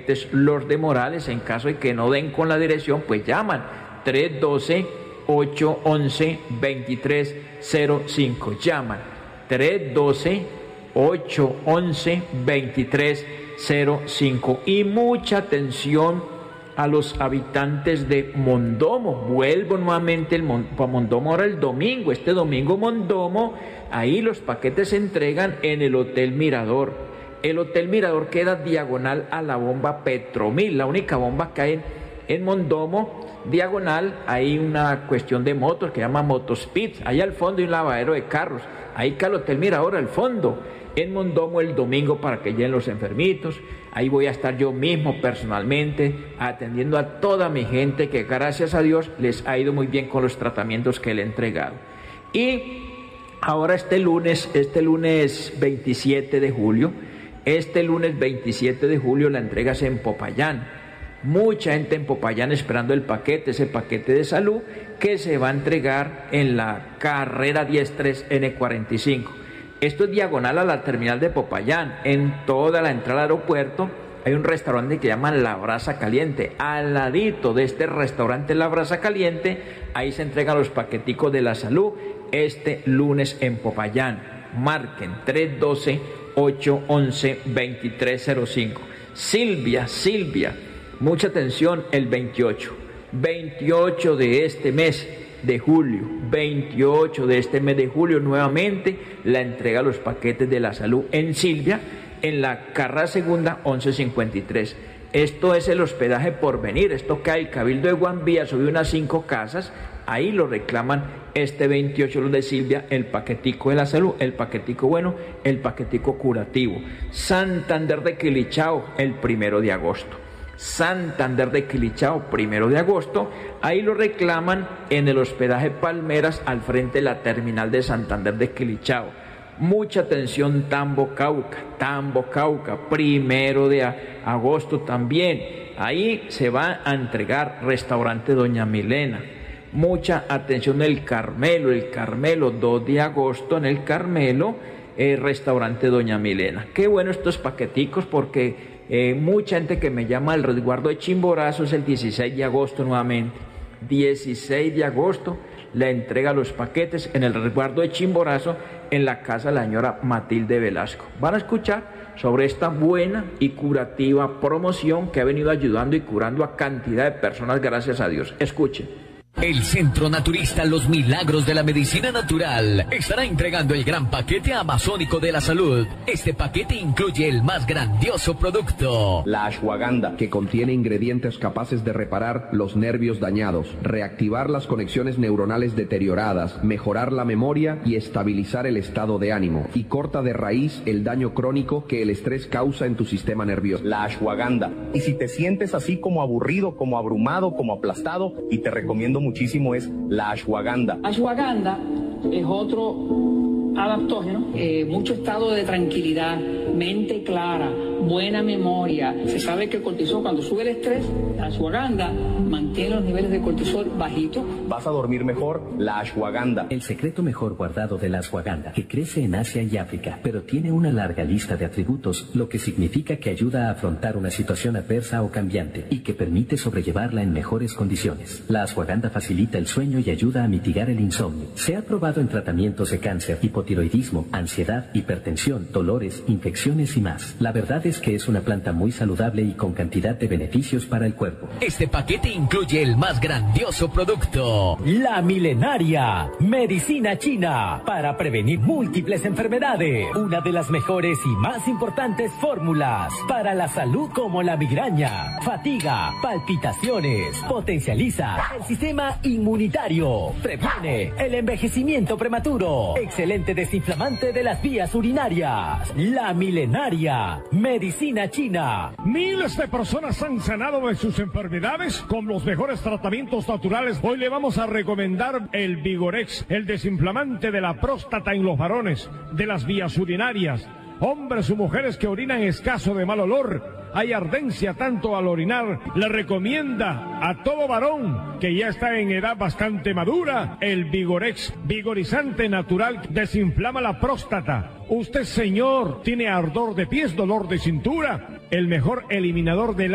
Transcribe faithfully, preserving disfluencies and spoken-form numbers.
los de Morales. En caso de que no den con la dirección, pues llaman tres uno dos, ocho uno uno, dos tres cero cinco. Llaman tres uno dos, ocho uno uno, dos tres cero cinco. Y mucha atención a los habitantes de Mondomo. Vuelvo nuevamente a Mondomo ahora el domingo. Este domingo Mondomo, ahí los paquetes se entregan en el Hotel Mirador. El Hotel Mirador queda diagonal a la bomba Petromil, la única bomba que hay en, en Mondomo. Diagonal, hay una cuestión de motos que se llama Motospeed. Ahí al fondo hay un lavadero de carros. Ahí está el Hotel Mirador al fondo. En Mondomo el domingo para que lleguen los enfermitos. Ahí voy a estar yo mismo personalmente atendiendo a toda mi gente que gracias a Dios les ha ido muy bien con los tratamientos que le he entregado. Y ahora este lunes, este lunes veintisiete de julio, este lunes veintisiete de julio la entrega es en Popayán. Mucha gente en Popayán esperando el paquete, ese paquete de salud que se va a entregar en la carrera diez tres N cuarenta y cinco. Esto es diagonal a la terminal de Popayán. En toda la entrada al aeropuerto hay un restaurante que llaman La Brasa Caliente. Al ladito de este restaurante La Brasa Caliente, ahí se entregan los paqueticos de la salud este lunes en Popayán. Marquen tres uno dos, ocho uno uno, dos tres cero cinco. Silvia, Silvia, mucha atención, el veintiocho. veintiocho de este mes de julio, veintiocho de este mes de julio, nuevamente la entrega de los paquetes de la salud en Silvia, en la carrera segunda once cincuenta y tres. Esto es el hospedaje Porvenir. Esto cae el Cabildo de Guambía, subió unas cinco casas, ahí lo reclaman este veintiocho, los de Silvia, el paquetico de la salud, el paquetico bueno, el paquetico curativo. Santander de Quilichao, el primero de agosto. Santander de Quilichao, primero de agosto, ahí lo reclaman en el hospedaje Palmeras, al frente de la terminal de Santander de Quilichao. Mucha atención, Tambo, Cauca, Tambo, Cauca, primero de agosto también, ahí se va a entregar restaurante Doña Milena. Mucha atención, el Carmelo, el Carmelo, dos de agosto en el Carmelo, eh, restaurante Doña Milena. Qué bueno estos paqueticos, porque Eh, mucha gente que me llama al resguardo de Chimborazo es el dieciséis de agosto nuevamente. dieciséis de agosto la entrega los paquetes en el resguardo de Chimborazo en la casa de la señora Matilde Velasco. Van a escuchar sobre esta buena y curativa promoción que ha venido ayudando y curando a cantidad de personas, gracias a Dios. Escuchen. El Centro Naturista Los Milagros de la Medicina Natural estará entregando el gran paquete amazónico de la salud. Este paquete incluye el más grandioso producto, la ashwagandha, que contiene ingredientes capaces de reparar los nervios dañados, reactivar las conexiones neuronales deterioradas, mejorar la memoria y estabilizar el estado de ánimo, y corta de raíz el daño crónico que el estrés causa en tu sistema nervioso. La ashwagandha. Y si te sientes así como aburrido, como abrumado, como aplastado, y te recomiendo muchísimo es la ashwagandha. Ashwagandha es otro adaptógeno, eh, mucho estado de tranquilidad, mente clara, buena memoria. Se sabe que el cortisol, cuando sube el estrés, la ashwagandha mantiene los niveles de cortisol bajitos. Vas a dormir mejor, la ashwagandha. El secreto mejor guardado de la ashwagandha, que crece en Asia y África, pero tiene una larga lista de atributos, lo que significa que ayuda a afrontar una situación adversa o cambiante y que permite sobrellevarla en mejores condiciones. La ashwagandha facilita el sueño y ayuda a mitigar el insomnio. Se ha probado en tratamientos de cáncer, hipotiroidismo, ansiedad, hipertensión, dolores, infecciones y más. La verdad es que es una planta muy saludable y con cantidad de beneficios para el cuerpo. Este paquete incluye el más grandioso producto, la milenaria medicina china para prevenir múltiples enfermedades. Una de las mejores y más importantes fórmulas para la salud, como la migraña, fatiga, palpitaciones. Potencializa el sistema inmunitario. Previene el envejecimiento prematuro. Excelente desinflamante de las vías urinarias. La milenaria medicina china. Miles de personas han sanado de sus enfermedades con los mejores tratamientos naturales. Hoy le vamos a recomendar el Vigorex, el desinflamante de la próstata en los varones, de las vías urinarias. Hombres o mujeres que orinan escaso, de mal olor, hay ardencia tanto al orinar, le recomienda a todo varón que ya está en edad bastante madura el Vigorex, vigorizante natural, desinflama la próstata. Usted, señor, tiene ardor de pies, dolor de cintura, el mejor eliminador del